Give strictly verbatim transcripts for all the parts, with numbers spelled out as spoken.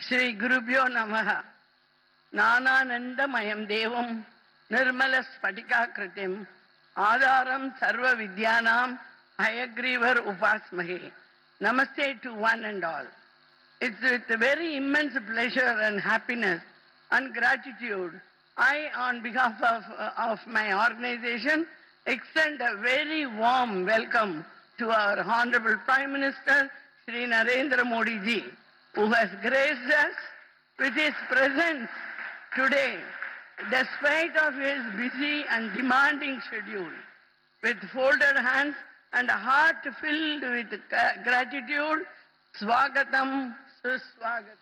Shri Gurubhyo Namaha. Nananandamayam Devam Nirmala Spatika Kritim Adaram Sarva Vidyanam Hayagrivar Upasmahe. Namaste to one and all. It's with a very immense pleasure and happiness and gratitude I, on behalf of, uh, of my organization, extend a very warm welcome to our Honorable Prime Minister, Shri Narendra Modi ji, who has graced us with his presence today, despite of his busy and demanding schedule. With folded hands and a heart filled with gratitude, Swagatam, Suswagatam.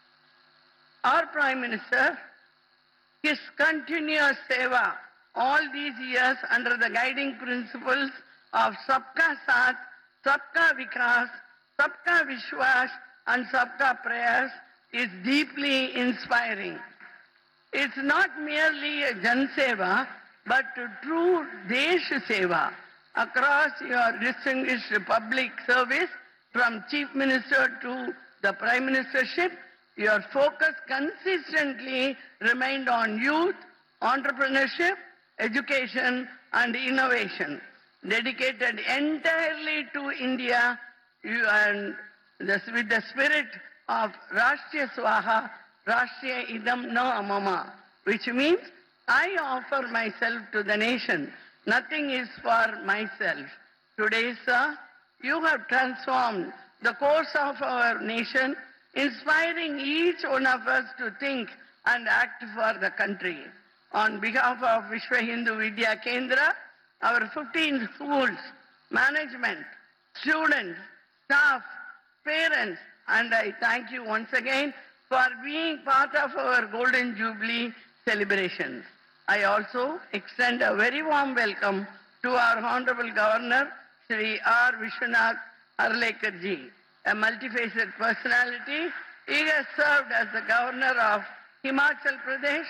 Our Prime Minister, his continuous seva all these years under the guiding principles of Sabka Saath, Sabka Vikas, Sabka Vishwas and Sabka Prayers is deeply inspiring. It's not merely a Jan Seva, but a true Desh Seva across your distinguished public service from Chief Minister to the Prime Ministership. Your focus consistently remained on youth, entrepreneurship, education and innovation. Dedicated entirely to India you and the, with the spirit of Rashtriya Swaha, Rashtriya Idam Na Mama, which means I offer myself to the nation. Nothing is for myself. Today, sir, you have transformed the course of our nation, inspiring each one of us to think and act for the country. On behalf of Vishwa Hindu Vidya Kendra, our fifteen schools, management, students, staff, parents, and I thank you once again for being part of our Golden Jubilee celebrations. I also extend a very warm welcome to our Honorable Governor, Shri R. Vishwanath Arlekar ji, a multifaceted personality. He has served as the Governor of Himachal Pradesh,